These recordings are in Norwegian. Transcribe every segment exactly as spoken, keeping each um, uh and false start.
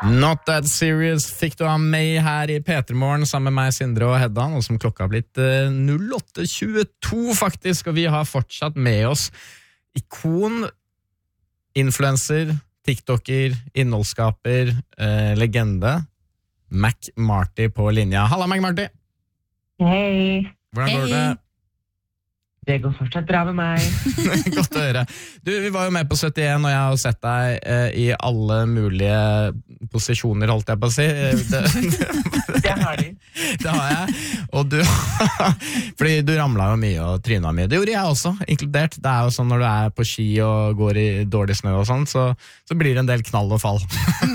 Not That Serious fikk du av meg her i P tre Morgen sammen med meg, Sindre og Hedda, og som klokka har blitt uh, null åtte tjueto faktisk, og vi har fortsatt med oss ikon, influencer, tiktoker, innholdsskaper, uh, legende, Mac Marty på linja. Halla, Mac Marty! Hei! Hvordan går det? Det går fortsatt bra med meg. Godt å høre. Du, vi var jo med på syttien, og jeg har sett deg eh, i alle mulige posisjoner, holdt jeg på å si. Det, det har de. Det har jeg. Og du, fordi du ramlet jo mye og trynet mye. Det gjorde jeg også, inkludert. Det er jo sånn når du er på ski og går i dårlig snø og sånn, så, så blir det en del knall og fall.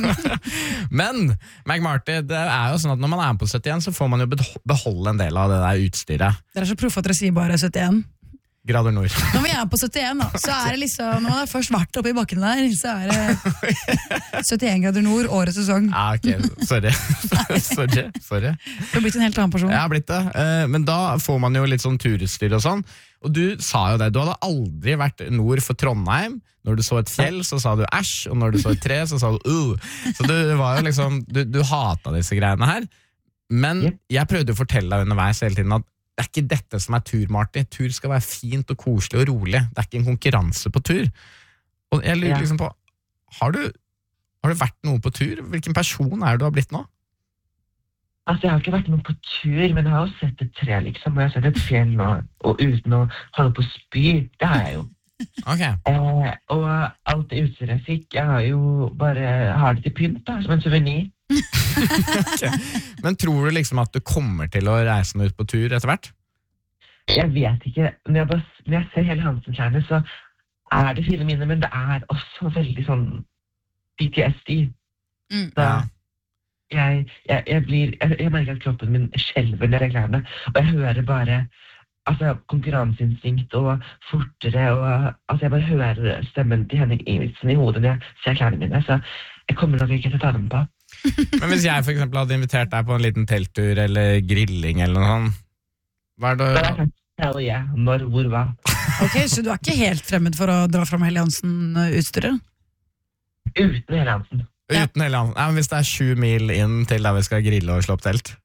Men, Mac Marty, det er jo sånn at når man er på syttien, så får man jo beholde en del av det der utstyret. Det er så proff at dere sier bare syttien. Grader nord. Når vi er på syttien, da, så er det liksom, når man er først vært oppe i bakken der, så er det syttien grader nord, årets sesong. Ja, ok, sorry. sorry, sorry. Du har blitt en helt annen person. Jeg har blitt det, men da får man jo litt sånn turutstyr og sånn, og du sa jo det, du hadde aldri vært nord for Trondheim. Når du så et fjell, så sa du æsj, og når du så et tre, så sa du uh. Så du var jo liksom, du, du hatet disse greiene her, men jeg prøvde å fortelle deg underveis hele tiden at det er ikke dette som er tur, Marty. Tur skal være fint og koselig og rolig. Det er ikke en konkurranse på tur. Og jeg lurer liksom på, har du, har du vært noe på tur? Hvilken person er du har blitt nå? Altså, jeg har ikke vært noe på tur, men jeg har jo sett et tre, liksom. Og jeg har sett et fjell nå, og uten å holde på å spy. Det har jeg jo. Okay. Eh, og alt det utstyret jeg fikk, jeg har jo bare har det til pynt, da, som en souvenir. Okay. Men tror du liksom at du kommer til å reise ut på tur etter hvert? Jeg vet ikke. Når jeg, bare, når jeg ser hele Hansen-klærne, så er det fine mine, men det er også veldig sånn P T S D. Mm. Så ja. jeg, jeg, jeg, blir, jeg, jeg merker at kroppen min skjelver når jeg klærne, og jeg hører bare altså, konkurranseinstinkt og fortere, og altså, jeg bare hører stemmen til Henrik Ingebrigtsen i hodet når jeg ser klærne mine, så jeg kommer nok ikke til å ta dem på. Men hvis jeg for eksempel hadde invitert deg på en liten telttur eller grilling eller noe sånt, hva er det? Da er det hell yeah, når, hvor, hva? Ok, så du er ikke helt fremmed for å dra fram Helly Hansen-utstyret? Uten Helly Hansen. Ja. Uten Helly Hansen. Ja, men hvis det er sju mil inn til der vi skal grille og slå opp telt?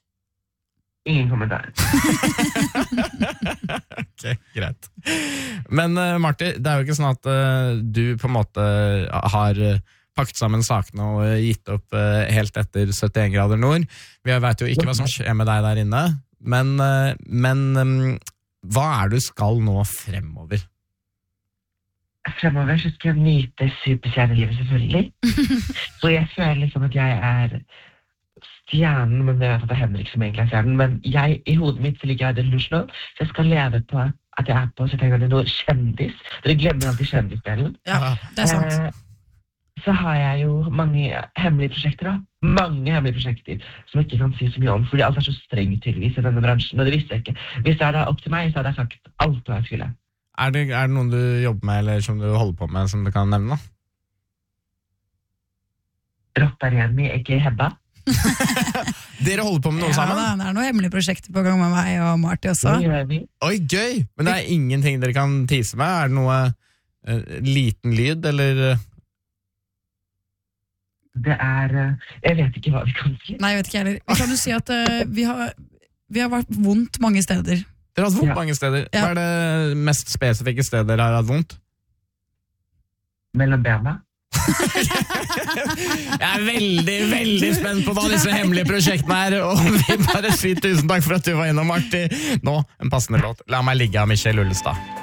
Ingen kommentar. Ok, greit. Men uh, Marty, det er jo ikke sånn at uh, du på en måte har uh, pakket sammen sakene og gitt opp uh, helt etter syttien grader nord. Vi vet jo ikke hva som skjer med deg der inne, men, uh, men um, hva er du skal nå fremover? Fremover så skal jeg nyte superstjernelivet, selvfølgelig. Så jeg føler liksom at jeg er stjernen, men jeg vet at det er Henrik som egentlig er stjernen, men jeg, i hodet mitt så liker jeg delusional, så jeg skal leve på at jeg er på syttien grader nord kjendis. Dere glemmer alltid kjendisdelen. Ja, det er sant. Eh, så har jeg jo mange hemmelige prosjekter da. Mange hemmelige prosjekter som jeg ikke kan si så mye om, fordi alt er så strengt tydeligvis i denne bransjen, og det visste jeg ikke. Hvis det er da opp til meg, så hadde jeg sagt alt hva jeg skulle. Er det, er det noen du jobber med, eller som du holder på med, som du kan nevne? Rottariemi, ikke Hedda. Dere holder på med noe ja, sammen? Ja, det er noen hemmelige prosjekter på gang med meg og Marty også. Oi, gøy! Men det er ingenting dere kan tease med? Er det noe uh, liten lyd, eller... Det er, jeg vet ikke hva vi kan si. Nei, jeg vet ikke heller. Vi kan jo si at uh, vi, har, vi har vært vondt mange steder. Dere har hatt vondt ja. mange steder. Ja. Hva er det mest spesifikke stedet dere har hatt vondt? Mellom bena. Jeg er veldig, veldig spent på hva disse hemmelige prosjektene er, og vi bare sier tusen takk for at du var innom, Marty. Nå, en passende låt. La meg ligge av Michelle Ullestad.